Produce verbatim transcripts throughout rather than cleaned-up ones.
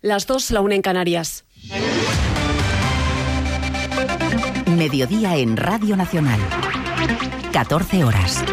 Las dos, la una en Canarias. Mediodía en Radio Nacional. catorce horas.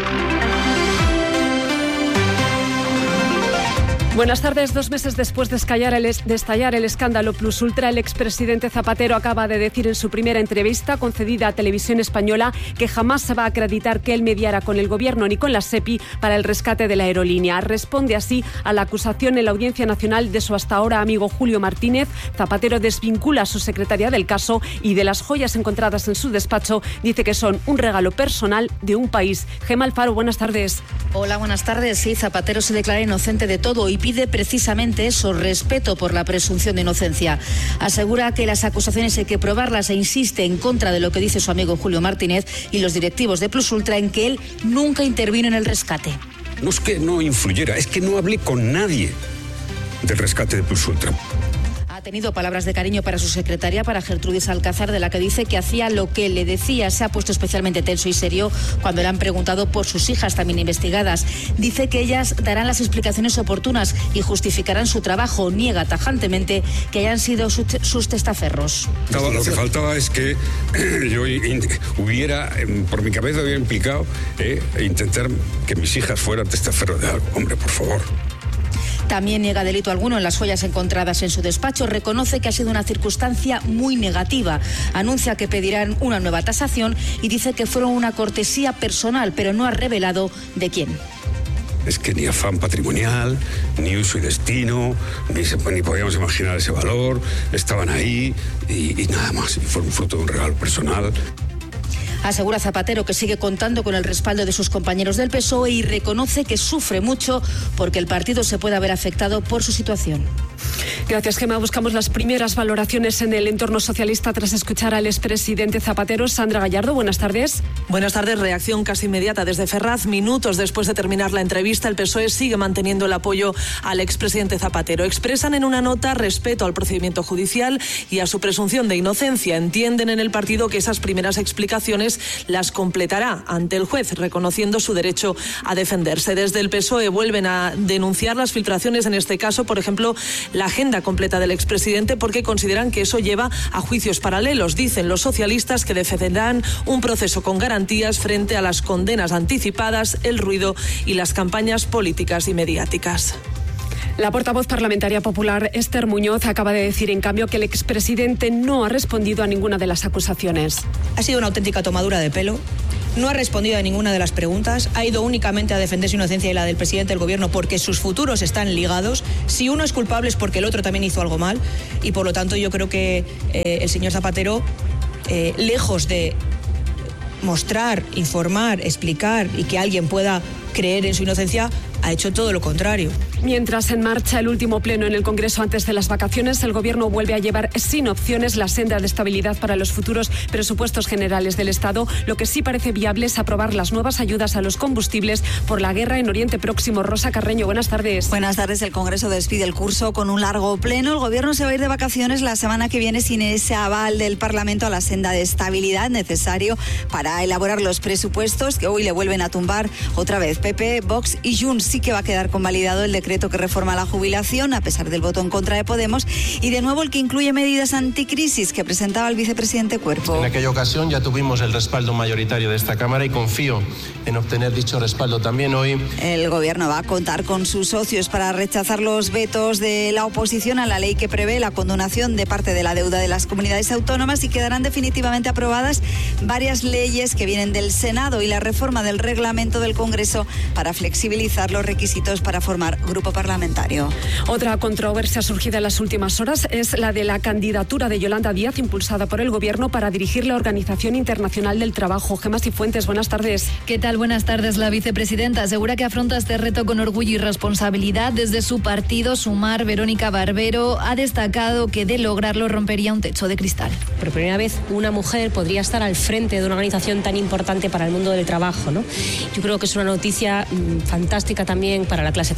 Buenas tardes. Dos meses después de estallar, el, de estallar el escándalo Plus Ultra, el expresidente Zapatero acaba de decir en su primera entrevista concedida a Televisión Española que jamás se va a acreditar que él mediara con el Gobierno ni con la SEPI para el rescate de la aerolínea. Responde así a la acusación en la Audiencia Nacional de su hasta ahora amigo Julio Martínez. Zapatero desvincula a su secretaria del caso y de las joyas encontradas en su despacho dice que son un regalo personal de un país. Gemma Alfaro, buenas tardes. Hola, buenas tardes. Sí, Zapatero se declara inocente de todo y pide precisamente eso, respeto por la presunción de inocencia. Asegura que las acusaciones hay que probarlas e insiste en contra de lo que dice su amigo Julio Martínez y los directivos de Plus Ultra en que él nunca intervino en el rescate. No es que no influyera, es que no hablé con nadie del rescate de Plus Ultra. Ha tenido palabras de cariño para su secretaria, para Gertrudis Alcázar, de la que dice que hacía lo que le decía. Se ha puesto especialmente tenso y serio cuando le han preguntado por sus hijas también investigadas. Dice que ellas darán las explicaciones oportunas y justificarán su trabajo. Niega tajantemente que hayan sido su, sus testaferros. No, lo que faltaba es que yo hubiera, por mi cabeza hubiera implicado eh, intentar que mis hijas fueran testaferros de algo. Hombre, por favor. También niega delito alguno en las joyas encontradas en su despacho. Reconoce que ha sido una circunstancia muy negativa. Anuncia que pedirán una nueva tasación y dice que fueron una cortesía personal, pero no ha revelado de quién. Es que ni afán patrimonial, ni uso y destino, ni, se, ni podíamos imaginar ese valor. Estaban ahí y, y nada más. Y fueron fruto de un regalo personal. Asegura Zapatero que sigue contando con el respaldo de sus compañeros del P S O E y reconoce que sufre mucho porque el partido se puede haber afectado por su situación. Gracias, Gemma. Buscamos las primeras valoraciones en el entorno socialista tras escuchar al expresidente Zapatero. Sandra Gallardo, buenas tardes. Buenas tardes. Reacción casi inmediata desde Ferraz. Minutos después de terminar la entrevista, el P S O E sigue manteniendo el apoyo al expresidente Zapatero. Expresan en una nota respeto al procedimiento judicial y a su presunción de inocencia. Entienden en el partido que esas primeras explicaciones las completará ante el juez, reconociendo su derecho a defenderse. Desde el P S O E vuelven a denunciar las filtraciones, en este caso, por ejemplo, la agenda completa del expresidente, porque consideran que eso lleva a juicios paralelos. Dicen los socialistas que defenderán un proceso con garantías frente a las condenas anticipadas, el ruido y las campañas políticas y mediáticas. La portavoz parlamentaria popular Esther Muñoz acaba de decir, en cambio, que el expresidente no ha respondido a ninguna de las acusaciones. Ha sido una auténtica tomadura de pelo. No ha respondido a ninguna de las preguntas, ha ido únicamente a defender su inocencia y la del presidente del gobierno porque sus futuros están ligados. Si uno es culpable es porque el otro también hizo algo mal y por lo tanto yo creo que eh, el señor Zapatero, eh, lejos de mostrar, informar, explicar y que alguien pueda creer en su inocencia, ha hecho todo lo contrario. Mientras en marcha el último pleno en el Congreso antes de las vacaciones, el Gobierno vuelve a llevar sin opciones la senda de estabilidad para los futuros presupuestos generales del Estado. Lo que sí parece viable es aprobar las nuevas ayudas a los combustibles por la guerra en Oriente Próximo. Rosa Carreño, buenas tardes. Buenas tardes. El Congreso despide el curso con un largo pleno. El Gobierno se va a ir de vacaciones la semana que viene sin ese aval del Parlamento a la senda de estabilidad necesario para elaborar los presupuestos que hoy le vuelven a tumbar otra vez P P, Vox y Junts. Sí que va a quedar convalidado el decreto que reforma la jubilación, a pesar del voto en contra de Podemos, y de nuevo el que incluye medidas anticrisis que presentaba el vicepresidente Cuerpo. En aquella ocasión ya tuvimos el respaldo mayoritario de esta Cámara y confío en obtener dicho respaldo también hoy. El Gobierno va a contar con sus socios para rechazar los vetos de la oposición a la ley que prevé la condonación de parte de la deuda de las comunidades autónomas, y quedarán definitivamente aprobadas varias leyes que vienen del Senado y la reforma del reglamento del Congreso para flexibilizar los requisitos para formar grupo parlamentario. Otra controversia surgida en las últimas horas es la de la candidatura de Yolanda Díaz, impulsada por el Gobierno para dirigir la Organización Internacional del Trabajo. Gemma Cifuentes, buenas tardes. ¿Qué tal? Buenas tardes. La vicepresidenta asegura que afronta este reto con orgullo y responsabilidad. Desde su partido, Sumar, Verónica Barbero ha destacado que de lograrlo rompería un techo de cristal. Por primera vez una mujer podría estar al frente de una organización tan importante para el mundo del trabajo, ¿no? Yo creo que es una noticia mmm, fantástica también para la clase trabajadora.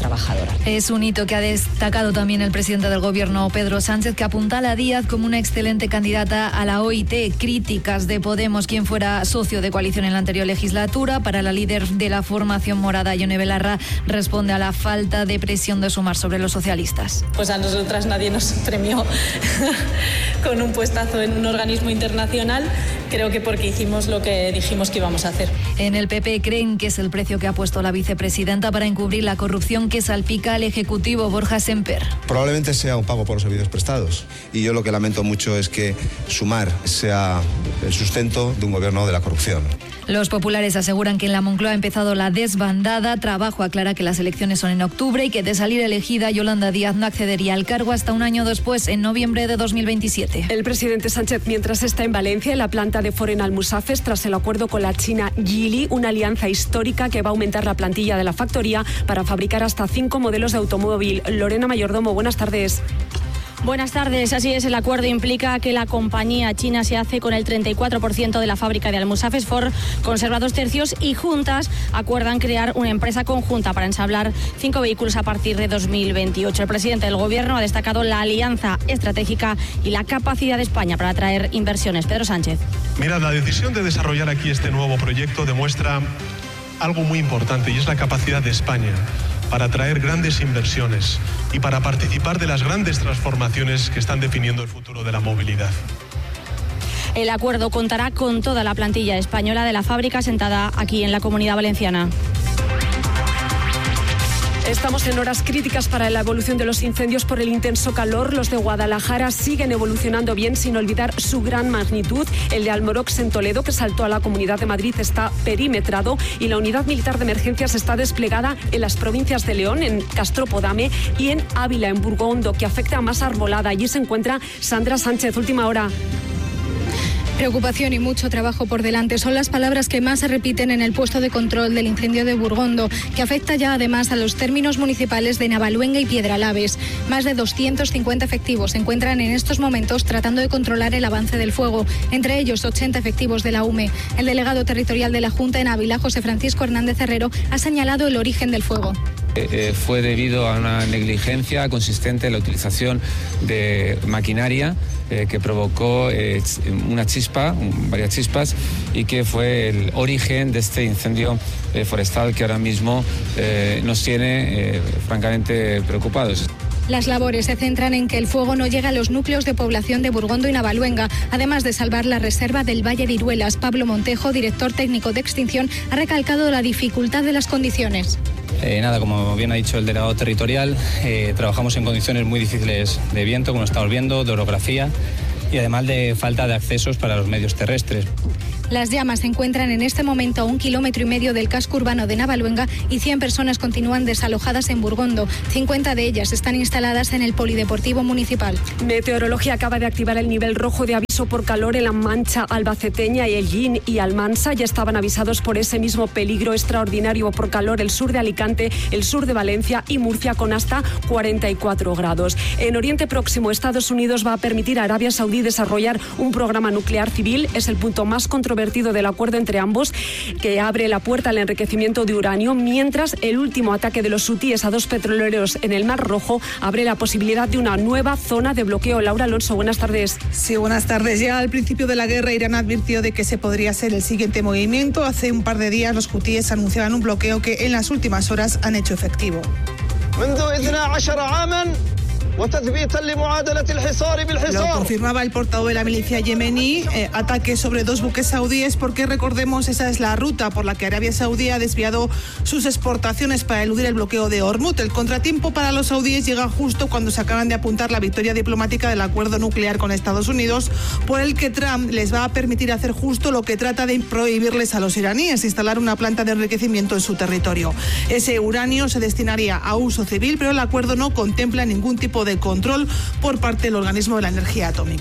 nuclear. Es un hito que ha destacado también el presidente del Gobierno, Pedro Sánchez, que apuntala a Díaz como una excelente candidata a la O I T. Críticas de Podemos, quien fuera socio de coalición en la anterior legislatura. Para la líder de la formación morada, Ione Belarra, responde a la falta de presión de Sumar sobre los socialistas. Pues a nosotras nadie nos premió con un puestazo en un organismo internacional, creo que porque hicimos lo que dijimos que íbamos a hacer. En el P P creen que es el precio que ha puesto la vicepresidenta para encubrir la corrupción que salpica al Ejecutivo. Borja Semper. Probablemente sea un pago por los servicios prestados, y yo lo que lamento mucho es que Sumar sea el sustento de un gobierno de la corrupción. Los populares aseguran que en la Moncloa ha empezado la desbandada. Trabajo aclara que las elecciones son en octubre y que de salir elegida, Yolanda Díaz no accedería al cargo hasta un año después, en noviembre de dos mil veintisiete. El presidente Sánchez, mientras está en Valencia, en la planta de Foren Almusafes, tras el acuerdo con la china Geely, una alianza histórica que va a aumentar la plantilla de la factoría para fabricar hasta cinco modelos de automóvil. Lorena Mayordomo, buenas tardes. Buenas tardes. Así es, el acuerdo implica que la compañía china se hace con el treinta y cuatro por ciento de la fábrica de Almusafes. Ford conserva dos tercios y juntas acuerdan crear una empresa conjunta para ensamblar cinco vehículos a partir de dos mil veintiocho. El presidente del Gobierno ha destacado la alianza estratégica y la capacidad de España para atraer inversiones. Pedro Sánchez. Mira, la decisión de desarrollar aquí este nuevo proyecto demuestra algo muy importante, y es la capacidad de España para atraer grandes inversiones y para participar de las grandes transformaciones que están definiendo el futuro de la movilidad. El acuerdo contará con toda la plantilla española de la fábrica sentada aquí en la Comunidad Valenciana. Estamos en horas críticas para la evolución de los incendios por el intenso calor. Los de Guadalajara siguen evolucionando bien, sin olvidar su gran magnitud. El de Almorox en Toledo, que saltó a la Comunidad de Madrid, está perimetrado, y la unidad militar de emergencias está desplegada en las provincias de León, en Castropodame, y en Ávila, en Burgondo, que afecta a más arbolada. Allí se encuentra Sandra Sánchez. Última hora. Preocupación y mucho trabajo por delante son las palabras que más se repiten en el puesto de control del incendio de Burgondo, que afecta ya además a los términos municipales de Navaluenga y Piedralaves. Más de doscientos cincuenta efectivos se encuentran en estos momentos tratando de controlar el avance del fuego, entre ellos ochenta efectivos de la U M E. El delegado territorial de la Junta en Ávila, José Francisco Hernández Herrero, ha señalado el origen del fuego. Eh, fue debido a una negligencia consistente en la utilización de maquinaria eh, que provocó eh, una chispa, varias chispas, y que fue el origen de este incendio eh, forestal que ahora mismo eh, nos tiene eh, francamente preocupados. Las labores se centran en que el fuego no llegue a los núcleos de población de Burgondo y Navaluenga, además de salvar la reserva del Valle de Iruelas. Pablo Montejo, director técnico de extinción, ha recalcado la dificultad de las condiciones. Eh, nada, como bien ha dicho el delegado territorial, eh, trabajamos en condiciones muy difíciles de viento, como estamos viendo, de orografía, y además de falta de accesos para los medios terrestres. Las llamas se encuentran en este momento a un kilómetro y medio del casco urbano de Navaluenga y cien personas continúan desalojadas en Burgondo. cincuenta de ellas están instaladas en el Polideportivo Municipal. Meteorología acaba de activar el nivel rojo de aviso por calor en la Mancha albaceteña, y Ellín y Almansa ya estaban avisados por ese mismo peligro extraordinario por calor el sur de Alicante, el sur de Valencia y Murcia, con hasta cuarenta y cuatro grados. En Oriente Próximo, Estados Unidos va a permitir a Arabia Saudí desarrollar un programa nuclear civil. Es el punto más controvertido del acuerdo entre ambos, que abre la puerta al enriquecimiento de uranio, mientras el último ataque de los hutíes a dos petroleros en el Mar Rojo abre la posibilidad de una nueva zona de bloqueo. Laura Alonso, buenas tardes. Sí, buenas tardes. Ya al principio de la guerra, Irán advirtió de que ese podría ser el siguiente movimiento. Hace un par de días los hutíes anunciaban un bloqueo que en las últimas horas han hecho efectivo. Lo confirmaba el portavoz de la milicia yemení, eh, ataques sobre dos buques saudíes, porque recordemos, esa es la ruta por la que Arabia Saudí ha desviado sus exportaciones para eludir el bloqueo de Hormuz. El contratiempo para los saudíes llega justo cuando se acaban de apuntar la victoria diplomática del acuerdo nuclear con Estados Unidos, por el que Trump les va a permitir hacer justo lo que trata de prohibirles a los iraníes: instalar una planta de enriquecimiento en su territorio. Ese uranio se destinaría a uso civil, pero el acuerdo no contempla ningún tipo de control por parte del organismo de la energía atómica.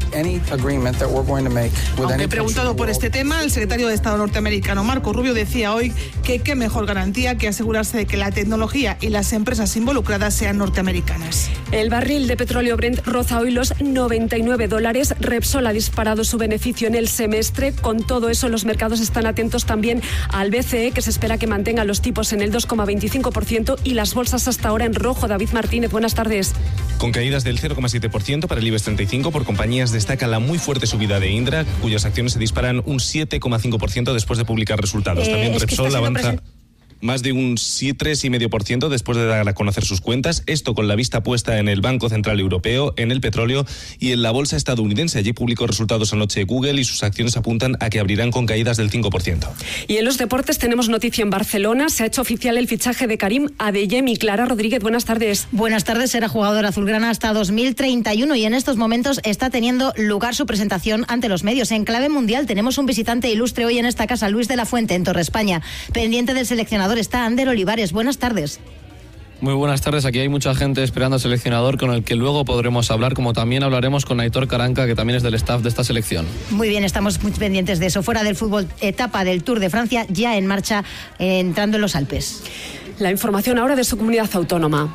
any agreement that we're going to make with any Aunque preguntado por este tema, el secretario de Estado norteamericano Marco Rubio decía hoy que qué mejor garantía que asegurarse de que la tecnología y las empresas involucradas sean norteamericanas. El barril de petróleo Brent roza hoy los noventa y nueve dólares. Repsol ha disparado su beneficio en el semestre. Con todo eso, los mercados están atentos también al B C E, que se espera que mantenga los tipos en el dos coma veinticinco por ciento y las bolsas hasta ahora en rojo. David Martínez, buenas tardes. Con caídas del cero coma siete por ciento para el IBEX treinta y cinco, por compañías destaca la muy fuerte subida de Indra, cuyas acciones se disparan un siete coma cinco por ciento después de publicar resultados. Eh, También es Repsol avanza presen- más de un tres coma cinco por ciento después de dar a conocer sus cuentas. Esto con la vista puesta en el Banco Central Europeo, en el petróleo y en la bolsa estadounidense. Allí publicó resultados anoche Google y sus acciones apuntan a que abrirán con caídas del cinco por ciento. Y en los deportes tenemos noticia en Barcelona. Se ha hecho oficial el fichaje de Karim Adeyemi. Clara Rodríguez, buenas tardes. Buenas tardes, será jugador azulgrana hasta dos mil treinta y uno y en estos momentos está teniendo lugar su presentación ante los medios. En clave mundial tenemos un visitante ilustre hoy en esta casa, Luis de la Fuente, en Torre España. Pendiente del seleccionador está Ander Olivares. Buenas tardes. Muy buenas tardes, aquí hay mucha gente esperando al seleccionador con el que luego podremos hablar, como también hablaremos con Aitor Caranca, que también es del staff de esta selección. Muy bien, estamos muy pendientes de eso. Fuera del fútbol, etapa del Tour de Francia ya en marcha, eh, entrando en los Alpes. La información ahora de su comunidad autónoma.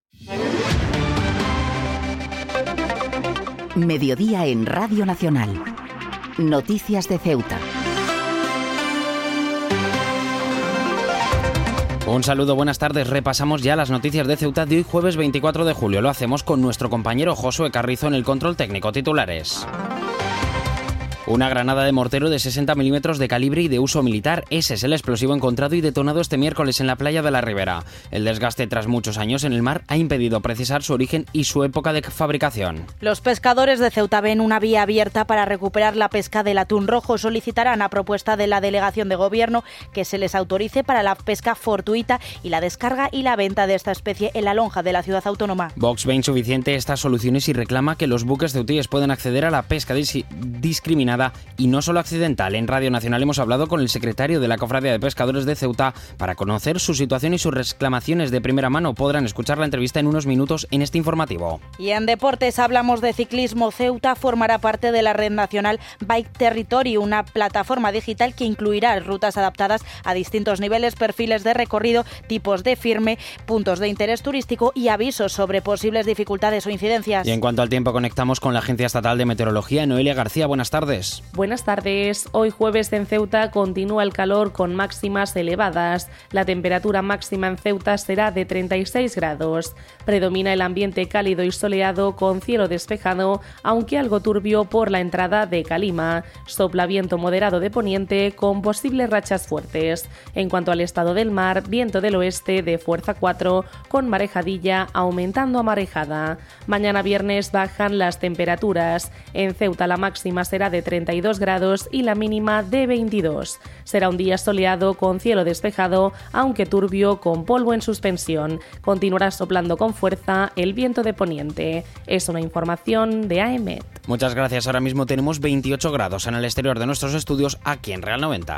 Mediodía en Radio Nacional. Noticias de Ceuta. Un saludo, buenas tardes. Repasamos ya las noticias de Ceuta de hoy jueves veinticuatro de julio. Lo hacemos con nuestro compañero Josué Carrizo en el control técnico. Titulares. Una granada de mortero de sesenta milímetros de calibre y de uso militar. Ese es el explosivo encontrado y detonado este miércoles en la playa de la Ribera. El desgaste tras muchos años en el mar ha impedido precisar su origen y su época de fabricación. Los pescadores de Ceuta ven una vía abierta para recuperar la pesca del atún rojo. Solicitarán a propuesta de la delegación de gobierno que se les autorice para la pesca fortuita y la descarga y la venta de esta especie en la lonja de la ciudad autónoma. Vox ve insuficiente estas soluciones y reclama que los buques ceutíes puedan acceder a la pesca dis- discriminada y no solo accidental. En Radio Nacional hemos hablado con el secretario de la Cofradía de Pescadores de Ceuta para conocer su situación y sus reclamaciones de primera mano. Podrán escuchar la entrevista en unos minutos en este informativo. Y en deportes hablamos de ciclismo. Ceuta formará parte de la red nacional Bike Territory, una plataforma digital que incluirá rutas adaptadas a distintos niveles, perfiles de recorrido, tipos de firme, puntos de interés turístico y avisos sobre posibles dificultades o incidencias. Y en cuanto al tiempo, conectamos con la Agencia Estatal de Meteorología. Noelia García, buenas tardes. Buenas tardes. Hoy jueves en Ceuta continúa el calor con máximas elevadas. La temperatura máxima en Ceuta será de treinta y seis grados. Predomina el ambiente cálido y soleado con cielo despejado, aunque algo turbio por la entrada de calima. Sopla viento moderado de poniente con posibles rachas fuertes. En cuanto al estado del mar, viento del oeste de fuerza cuatro con marejadilla aumentando a marejada. Mañana viernes bajan las temperaturas. En Ceuta la máxima será de treinta y dos grados y la mínima de veintidós. Será un día soleado con cielo despejado, aunque turbio con polvo en suspensión. Continuará soplando con fuerza el viento de poniente. Es una información de A E M E T. Muchas gracias. Ahora mismo tenemos veintiocho grados en el exterior de nuestros estudios aquí en Real noventa.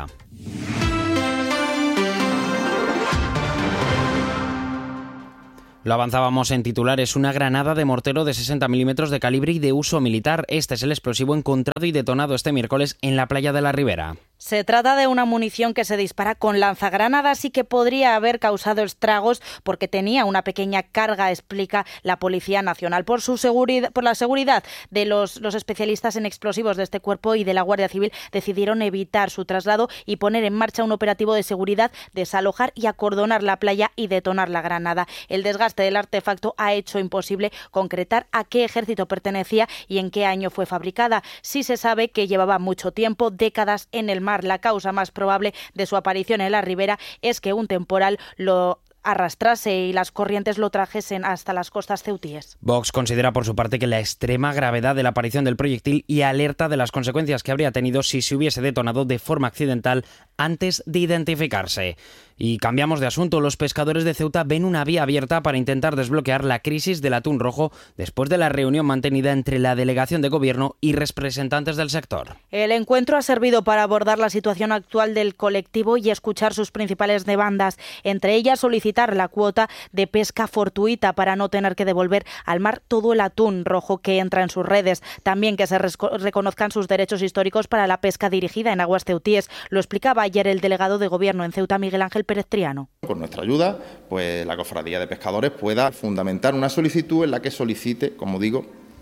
Lo avanzábamos en titulares. Una granada de mortero de sesenta milímetros de calibre y de uso militar. Este es el explosivo encontrado y detonado este miércoles en la playa de la Ribera. Se trata de una munición que se dispara con lanzagranadas y que podría haber causado estragos porque tenía una pequeña carga, explica la Policía Nacional. Por su seguridad, por la seguridad de los, los especialistas en explosivos de este cuerpo y de la Guardia Civil decidieron evitar su traslado y poner en marcha un operativo de seguridad, desalojar y acordonar la playa y detonar la granada. El desgaste del artefacto ha hecho imposible concretar a qué ejército pertenecía y en qué año fue fabricada. Sí se sabe que llevaba mucho tiempo, décadas en el mar. La causa más probable de su aparición en la ribera es que un temporal lo arrastrase y las corrientes lo trajesen hasta las costas ceutíes. Vox considera por su parte que la extrema gravedad de la aparición del proyectil y alerta de las consecuencias que habría tenido si se hubiese detonado de forma accidental antes de identificarse. Y cambiamos de asunto. Los pescadores de Ceuta ven una vía abierta para intentar desbloquear la crisis del atún rojo después de la reunión mantenida entre la delegación de gobierno y representantes del sector. El encuentro ha servido para abordar la situación actual del colectivo y escuchar sus principales demandas. Entre ellas, solicitar solicitar la cuota de pesca fortuita para no tener que devolver al mar todo el atún rojo que entra en sus redes. También que se reconozcan sus derechos históricos para la pesca dirigida en aguas ceutíes. Lo explicaba ayer el delegado de Gobierno en Ceuta, Miguel Ángel Pérez Triano. Con nuestra ayuda, pues la Cofradía de Pescadores pueda fundamentar una solicitud en la que solicite, como digo,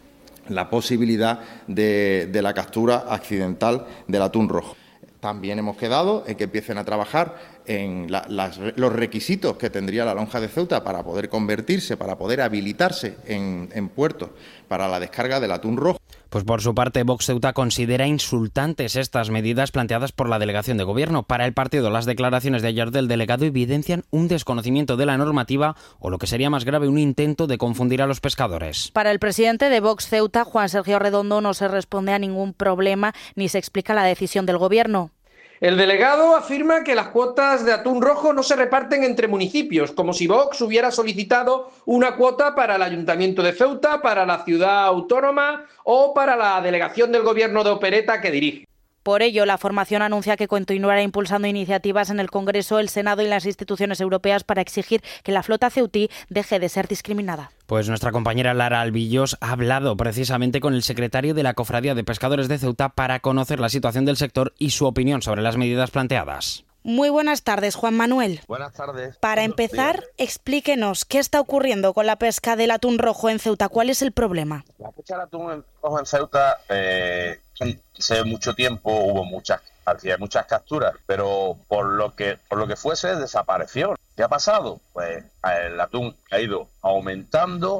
la posibilidad de, de la captura accidental del atún rojo. También hemos quedado en que empiecen a trabajar en la, las, los requisitos que tendría la lonja de Ceuta para poder convertirse, para poder habilitarse en, en puertos para la descarga del atún rojo. Pues por su parte, Vox Ceuta considera insultantes estas medidas planteadas por la delegación de Gobierno. Para el partido, las declaraciones de ayer del delegado evidencian un desconocimiento de la normativa o, lo que sería más grave, un intento de confundir a los pescadores. Para el presidente de Vox Ceuta, Juan Sergio Redondo, no se responde a ningún problema ni se explica la decisión del Gobierno. El delegado afirma que las cuotas de atún rojo no se reparten entre municipios, como si Vox hubiera solicitado una cuota para el Ayuntamiento de Ceuta, para la ciudad autónoma o para la delegación del Gobierno de Opereta que dirige. Por ello, la formación anuncia que continuará impulsando iniciativas en el Congreso, el Senado y las instituciones europeas para exigir que la flota ceutí deje de ser discriminada. Pues nuestra compañera Lara Albillos ha hablado precisamente con el secretario de la Cofradía de Pescadores de Ceuta para conocer la situación del sector y su opinión sobre las medidas planteadas. Muy buenas tardes, Juan Manuel. Buenas tardes. Para empezar, explíquenos qué está ocurriendo con la pesca del atún rojo en Ceuta. ¿Cuál es el problema? La pesca del atún rojo en Ceuta, eh, hace mucho tiempo hubo muchas, hacía muchas capturas, pero por lo que por lo que fuese desapareció. ¿Qué ha pasado? Pues el atún ha ido aumentando.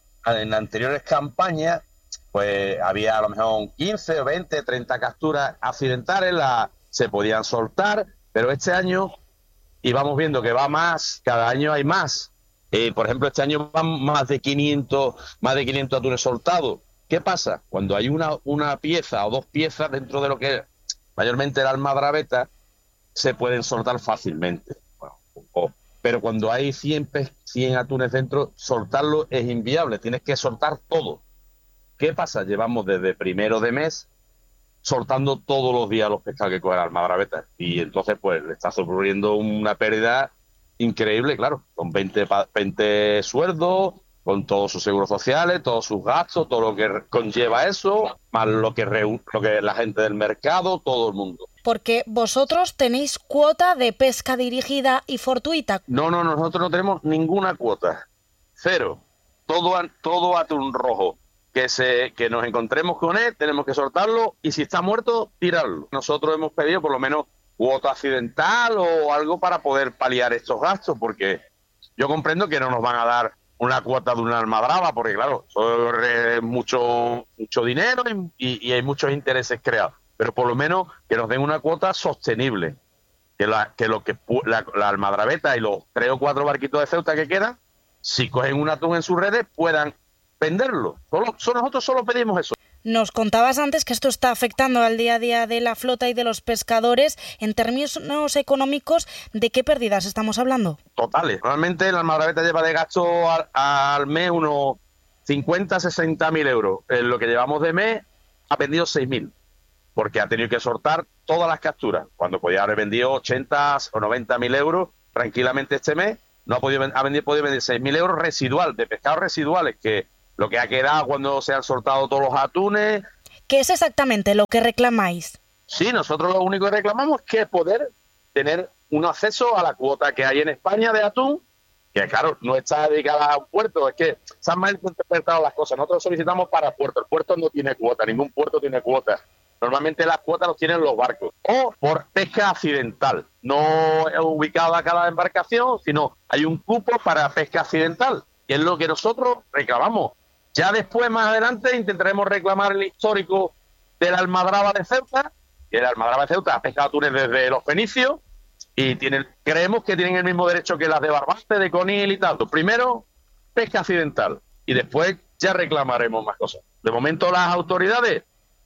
En anteriores campañas, pues había a lo mejor quince, veinte, treinta capturas accidentales, la, se podían soltar. Pero este año íbamos viendo que va más, cada año hay más. Eh, por ejemplo, este año van más de quinientos, más de quinientos atunes soltados. ¿Qué pasa? Cuando hay una, una pieza o dos piezas dentro de lo que es mayormente la almadraveta, se pueden soltar fácilmente. Bueno, o, pero cuando hay cien, cien atunes dentro, soltarlo es inviable. Tienes que soltar todo. ¿Qué pasa? Llevamos desde primero de mes soltando todos los días los pescados que coge la almadraveta. Y entonces, pues, le está ocurriendo una pérdida increíble, claro, con veinte, veinte sueldos, con todos sus seguros sociales, todos sus gastos, todo lo que conlleva eso, más lo que, reúne, lo que la gente del mercado, todo el mundo. Porque vosotros tenéis cuota de pesca dirigida y fortuita. No, no, nosotros no tenemos ninguna cuota. Cero. Todo, todo atún rojo. Que se que nos encontremos con él, tenemos que soltarlo y si está muerto, tirarlo. Nosotros hemos pedido por lo menos cuota accidental o algo para poder paliar estos gastos, porque yo comprendo que no nos van a dar una cuota de una almadraba, porque claro, eso es mucho, mucho dinero y, y hay muchos intereses creados, pero por lo menos que nos den una cuota sostenible, que la que lo que la, la almadraveta y los tres o cuatro barquitos de Ceuta que quedan, si cogen un atún en sus redes, puedan venderlo. Solo, solo, nosotros solo pedimos eso. Nos contabas antes que esto está afectando al día a día de la flota y de los pescadores. En términos económicos, ¿de qué pérdidas estamos hablando? Totales. Realmente la almadraveta lleva de gasto al, al mes unos cincuenta, sesenta mil euros. En lo que llevamos de mes ha vendido seis mil, porque ha tenido que soltar todas las capturas. Cuando podía haber vendido ochenta o noventa mil euros tranquilamente este mes, no ha podido, ha vendido, podido vender seis mil euros residual, de pescados residuales, que lo que ha quedado cuando se han soltado todos los atunes. ¿Qué es exactamente lo que reclamáis? Sí, nosotros lo único que reclamamos es que poder tener un acceso a la cuota que hay en España de atún, que claro, no está dedicada a un puerto, es que se han mal interpretado las cosas. Nosotros solicitamos para puerto, el puerto no tiene cuota, ningún puerto tiene cuota. Normalmente las cuotas las tienen los barcos. O por pesca accidental, no ubicada a cada embarcación, sino hay un cupo para pesca accidental, que es lo que nosotros reclamamos. Ya después, más adelante, intentaremos reclamar el histórico de la almadraba de Ceuta, que la almadraba de Ceuta ha pescado atunes desde los fenicios y tienen, creemos que tienen el mismo derecho que las de Barbate, de Conil y tal. Primero, pesca accidental y después ya reclamaremos más cosas. De momento las autoridades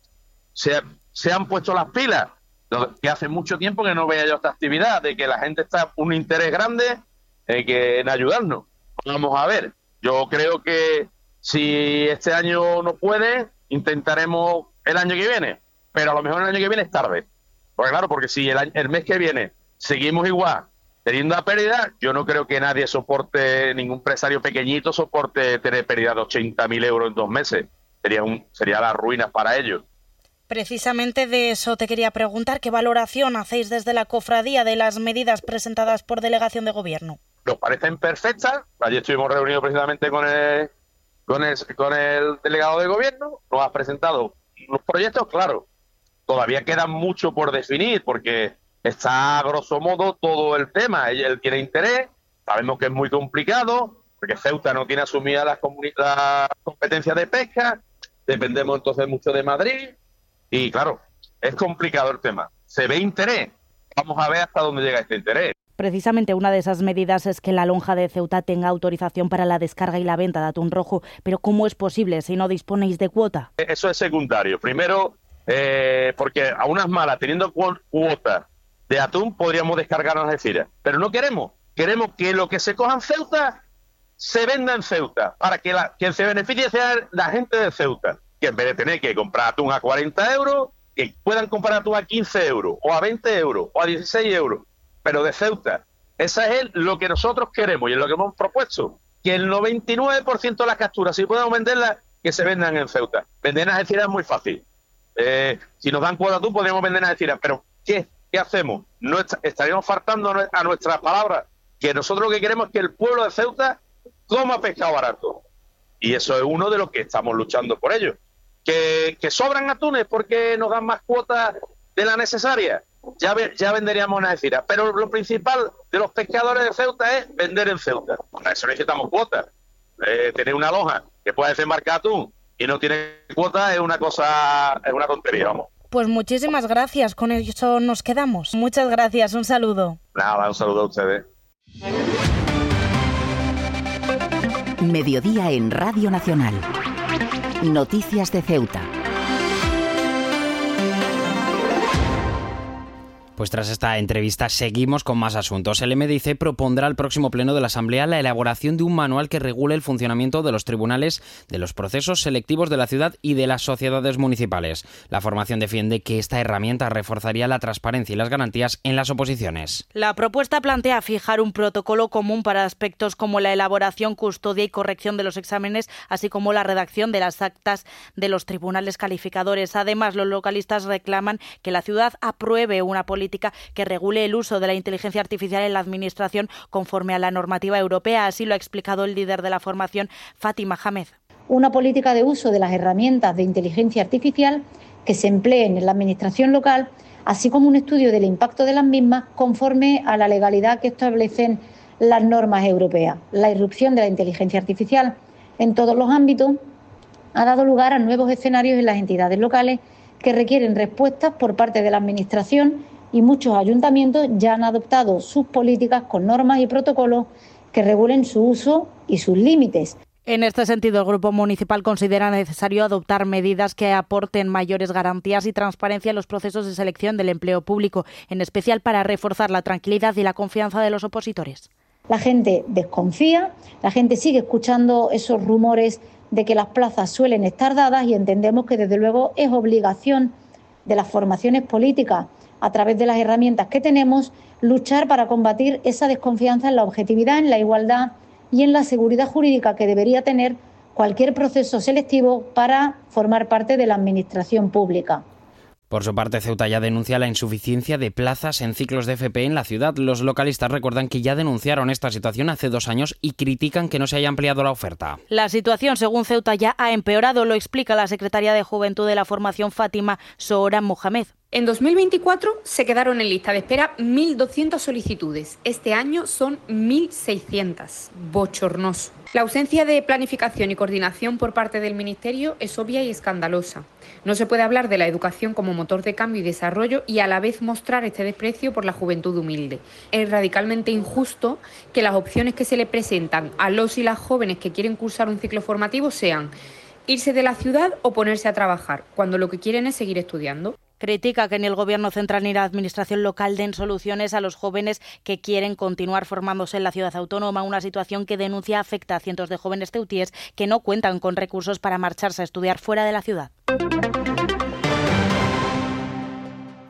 se, se han puesto las pilas, que hace mucho tiempo que no veía yo esta actividad, de que la gente está un interés grande eh, que en ayudarnos. Vamos a ver, yo creo que si este año no puede, intentaremos el año que viene, pero a lo mejor el año que viene es tarde. Porque claro, porque si el, año, el mes que viene seguimos igual Teniendo la pérdida, yo no creo que nadie soporte, ningún empresario pequeñito soporte tener pérdida de ochenta mil euros en dos meses. Sería, un, sería la ruina para ellos. Precisamente de eso te quería preguntar, ¿qué valoración hacéis desde la cofradía de las medidas presentadas por delegación de gobierno? Nos parecen perfectas. Ayer estuvimos reunidos precisamente con el, con el, con el delegado de gobierno. Nos ha presentado los proyectos, claro. Todavía queda mucho por definir porque está a grosso modo todo el tema. Él tiene interés, sabemos que es muy complicado, porque Ceuta no tiene asumidas las, las competencias de pesca, dependemos entonces mucho de Madrid, y claro, es complicado el tema. Se ve interés, vamos a ver hasta dónde llega este interés. Precisamente una de esas medidas es que la lonja de Ceuta tenga autorización para la descarga y la venta de atún rojo, pero ¿cómo es posible si no disponéis de cuota? Eso es secundario. Primero, eh, porque a unas malas, teniendo cuotas de atún, podríamos descargar las Algeciras, pero no queremos. Queremos que lo que se coja en Ceuta se venda en Ceuta, para que la, quien se beneficie sea la gente de Ceuta, que en vez de tener que comprar atún a cuarenta euros, que puedan comprar atún a quince euros, o a veinte euros, o a dieciséis euros, pero de Ceuta. Esa es lo que nosotros queremos y es lo que hemos propuesto, que el noventa y nueve por ciento de las capturas, si podemos venderlas, que se vendan en Ceuta. Vender en Algeciras es muy fácil. Eh, si nos dan cuota atún, podríamos vender en Algeciras, pero ¿qué? ¿Qué hacemos? No est- estaríamos faltando a nuestras palabras, que nosotros lo que queremos es que el pueblo de Ceuta coma pescado barato. Y eso es uno de los que estamos luchando por ello. Que, que sobran atunes porque nos dan más cuotas de la necesaria, ya, ve, ya venderíamos en Algeciras. Pero lo principal de los pescadores de Ceuta es vender en Ceuta. Para eso necesitamos cuotas. Eh, tener una loja que pueda desembarcar atún y no tiene cuotas es una cosa, es una tontería, vamos. Pues muchísimas gracias, con eso nos quedamos. Muchas gracias, un saludo. Nada, un saludo a ustedes. Mediodía en Radio Nacional. Noticias de Ceuta. Pues tras esta entrevista seguimos con más asuntos. El M D I C propondrá al próximo pleno de la Asamblea la elaboración de un manual que regule el funcionamiento de los tribunales, de los procesos selectivos de la ciudad y de las sociedades municipales. La formación defiende que esta herramienta reforzaría la transparencia y las garantías en las oposiciones. La propuesta plantea fijar un protocolo común para aspectos como la elaboración, custodia y corrección de los exámenes, así como la redacción de las actas de los tribunales calificadores. Además, los localistas reclaman que la ciudad apruebe una política que regule el uso de la inteligencia artificial en la administración conforme a la normativa europea. Así lo ha explicado el líder de la formación, Fátima Jámez. Una política de uso de las herramientas de inteligencia artificial que se empleen en la administración local, así como un estudio del impacto de las mismas conforme a la legalidad que establecen las normas europeas. La irrupción de la inteligencia artificial en todos los ámbitos ha dado lugar a nuevos escenarios en las entidades locales que requieren respuestas por parte de la administración, y muchos ayuntamientos ya han adoptado sus políticas con normas y protocolos que regulen su uso y sus límites. En este sentido, el Grupo Municipal considera necesario adoptar medidas que aporten mayores garantías y transparencia en los procesos de selección del empleo público, en especial para reforzar la tranquilidad y la confianza de los opositores. La gente desconfía, la gente sigue escuchando esos rumores de que las plazas suelen estar dadas y entendemos que desde luego es obligación de las formaciones políticas, a través de las herramientas que tenemos, luchar para combatir esa desconfianza en la objetividad, en la igualdad y en la seguridad jurídica que debería tener cualquier proceso selectivo para formar parte de la administración pública. Por su parte, Ceuta ya denuncia la insuficiencia de plazas en ciclos de F P en la ciudad. Los localistas recuerdan que ya denunciaron esta situación hace dos años y critican que no se haya ampliado la oferta. La situación, según Ceuta, ya ha empeorado, lo explica la secretaria de Juventud de la formación, Fátima Sohora Mohamed. En dos mil veinticuatro se quedaron en lista de espera mil doscientas solicitudes. Este año son mil seiscientas. Bochornoso. La ausencia de planificación y coordinación por parte del Ministerio es obvia y escandalosa. No se puede hablar de la educación como motor de cambio y desarrollo y a la vez mostrar este desprecio por la juventud humilde. Es radicalmente injusto que las opciones que se le presentan a los y las jóvenes que quieren cursar un ciclo formativo sean irse de la ciudad o ponerse a trabajar, cuando lo que quieren es seguir estudiando. Critica que ni el Gobierno central ni la Administración local den soluciones a los jóvenes que quieren continuar formándose en la ciudad autónoma, una situación que denuncia afecta a cientos de jóvenes ceutíes que no cuentan con recursos para marcharse a estudiar fuera de la ciudad.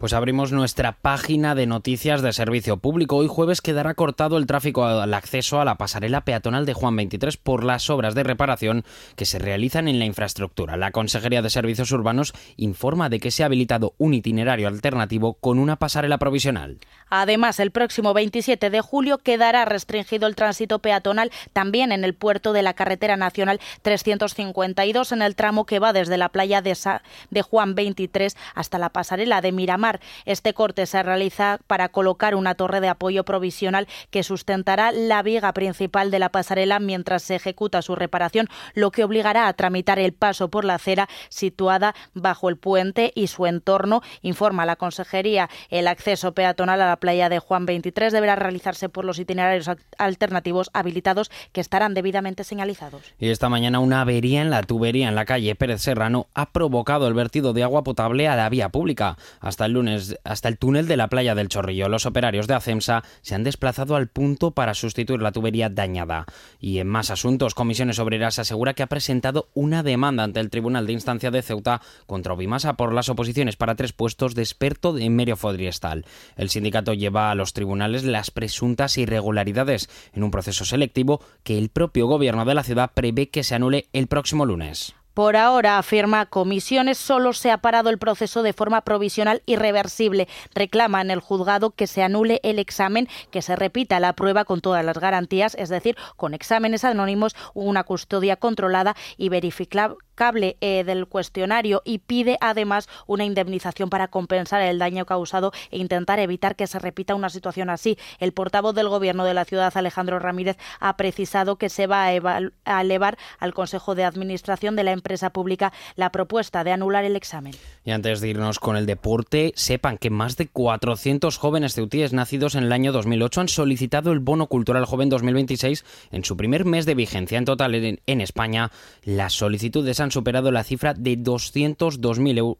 Pues abrimos nuestra página de noticias de servicio público. Hoy jueves quedará cortado el tráfico al acceso a la pasarela peatonal de Juan veintitrés por las obras de reparación que se realizan en la infraestructura. La Consejería de Servicios Urbanos informa de que se ha habilitado un itinerario alternativo con una pasarela provisional. Además, el próximo veintisiete de julio quedará restringido el tránsito peatonal también en el puerto de la carretera nacional trescientos cincuenta y dos en el tramo que va desde la playa de, Sa- de Juan veintitrés hasta la pasarela de Miramar. Este corte se realiza para colocar una torre de apoyo provisional que sustentará la viga principal de la pasarela mientras se ejecuta su reparación, lo que obligará a tramitar el paso por la acera situada bajo el puente y su entorno. Informa la Consejería, el acceso peatonal a la playa de Juan veintitrés deberá realizarse por los itinerarios alternativos habilitados que estarán debidamente señalizados. Y esta mañana una avería en la tubería en la calle Pérez Serrano ha provocado el vertido de agua potable a la vía pública. Hasta el lunes hasta el túnel de la playa del Chorrillo. Los operarios de ACEMSA se han desplazado al punto para sustituir la tubería dañada. Y en más asuntos, Comisiones Obreras asegura que ha presentado una demanda ante el Tribunal de Instancia de Ceuta contra Obimasa por las oposiciones para tres puestos de experto en medio forestal. El sindicato lleva a los tribunales las presuntas irregularidades en un proceso selectivo que el propio gobierno de la ciudad prevé que se anule el próximo lunes. Por ahora, afirma Comisiones, solo se ha parado el proceso de forma provisional irreversible. Reclama en el juzgado que se anule el examen, que se repita la prueba con todas las garantías, es decir, con exámenes anónimos, una custodia controlada y verificable eh, del cuestionario, y pide además una indemnización para compensar el daño causado e intentar evitar que se repita una situación así. El portavoz del Gobierno de la ciudad, Alejandro Ramírez, ha precisado que se va a, evalu- a elevar al Consejo de Administración de la empresa pública la propuesta de anular el examen. Y antes de irnos con el deporte, sepan que más de cuatrocientos jóvenes ceutíes nacidos en el año dos mil ocho han solicitado el Bono Cultural Joven dos mil veintiséis en su primer mes de vigencia. En total, en, en España, las solicitudes han superado la cifra de doscientos dos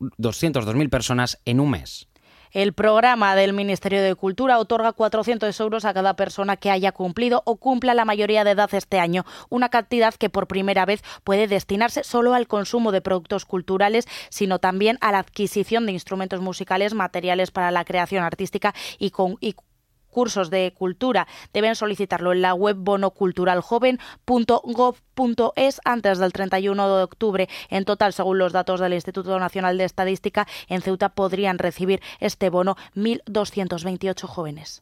mil personas en un mes. El programa del Ministerio de Cultura otorga cuatrocientos euros a cada persona que haya cumplido o cumpla la mayoría de edad este año, una cantidad que por primera vez puede destinarse solo al consumo de productos culturales, sino también a la adquisición de instrumentos musicales, materiales para la creación artística y con y cursos de cultura. Deben solicitarlo en la web bono cultural joven punto gob punto es antes del treinta y uno de octubre. En total, según los datos del Instituto Nacional de Estadística, en Ceuta podrían recibir este bono mil doscientos veintiocho jóvenes.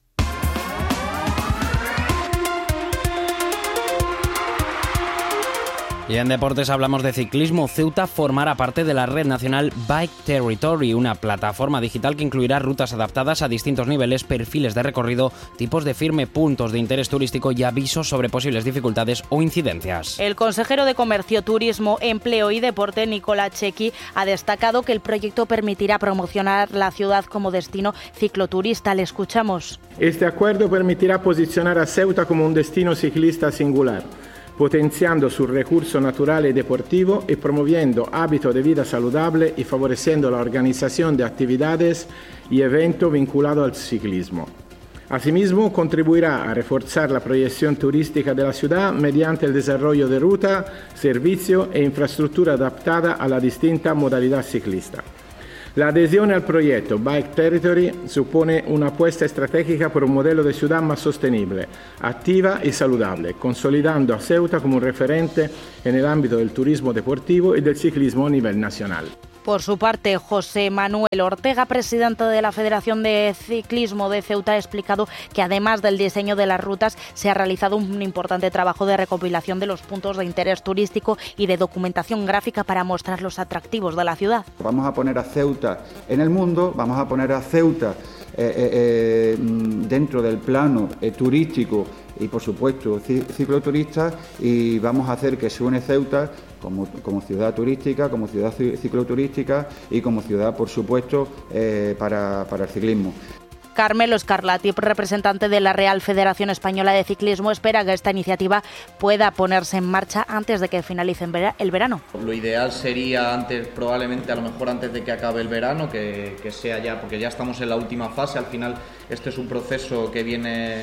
Y en deportes hablamos de ciclismo. Ceuta formará parte de la red nacional Bike Territory, una plataforma digital que incluirá rutas adaptadas a distintos niveles, perfiles de recorrido, tipos de firme, puntos de interés turístico y avisos sobre posibles dificultades o incidencias. El consejero de Comercio, Turismo, Empleo y Deporte, Nicola Chequi, ha destacado que el proyecto permitirá promocionar la ciudad como destino cicloturista. Le escuchamos. Este acuerdo permitirá posicionar a Ceuta como un destino ciclista singular, potenciando su recurso natural y deportivo y promoviendo hábitos de vida saludable y favoreciendo la organización de actividades y eventos vinculados al ciclismo. Asimismo, contribuirá a reforzar la proyección turística de la ciudad mediante el desarrollo de ruta, servicio e infraestructura adaptada a la distinta modalidad ciclista. La adhesión al proyecto Bike Territory supone una apuesta estratégica por un modelo de ciudad más sostenible, activa y saludable, consolidando a Ceuta como un referente en el ámbito del turismo deportivo y del ciclismo a nivel nacional. Por su parte, José Manuel Ortega, presidente de la Federación de Ciclismo de Ceuta, ha explicado que además del diseño de las rutas se ha realizado un importante trabajo de recopilación de los puntos de interés turístico y de documentación gráfica para mostrar los atractivos de la ciudad. Vamos a poner a Ceuta en el mundo, vamos a poner a Ceuta eh, eh, dentro del plano eh, turístico y, por supuesto, cicloturista, y vamos a hacer que suene Ceuta Como, como ciudad turística, como ciudad cicloturística y como ciudad, por supuesto, eh, para, para el ciclismo. Carmelo Scarlatti, representante de la Real Federación Española de Ciclismo, espera que esta iniciativa pueda ponerse en marcha antes de que finalice el verano. Lo ideal sería antes, probablemente a lo mejor antes de que acabe el verano, que, que sea ya, porque ya estamos en la última fase. Al final este es un proceso que viene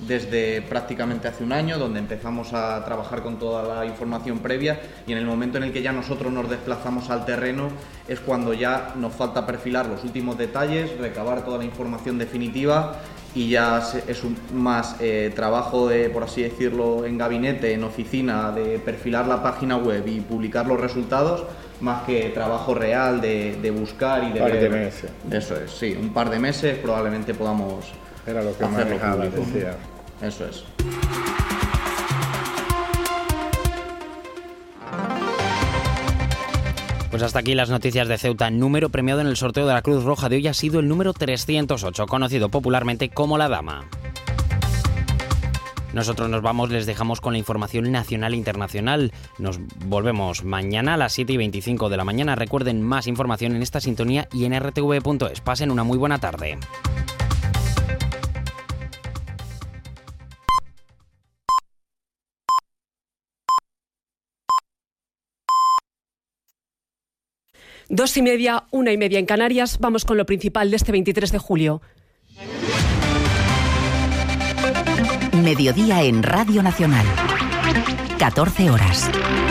desde prácticamente hace un año, donde empezamos a trabajar con toda la información previa, y en el momento en el que ya nosotros nos desplazamos al terreno es cuando ya nos falta perfilar los últimos detalles, recabar toda la información definitiva, y ya es un más eh, trabajo de, por así decirlo, en gabinete, en oficina, de perfilar la página web y publicar los resultados, más que trabajo real de, de buscar y de un par ver. de meses. Eso es, sí, un par de meses probablemente podamos Era lo que hacerlo manejaba, público. decía. Eso es. Pues hasta aquí las noticias de Ceuta. Número premiado en el sorteo de la Cruz Roja de hoy ha sido el número trescientos ocho, conocido popularmente como La Dama. Nosotros nos vamos, les dejamos con la información nacional e internacional. Nos volvemos mañana a las siete y veinticinco de la mañana. Recuerden, más información en esta sintonía y en r t v punto es. Pasen una muy buena tarde. Dos y media, una y media en Canarias. Vamos con lo principal de este veintitrés de julio. Mediodía en Radio Nacional. catorce horas.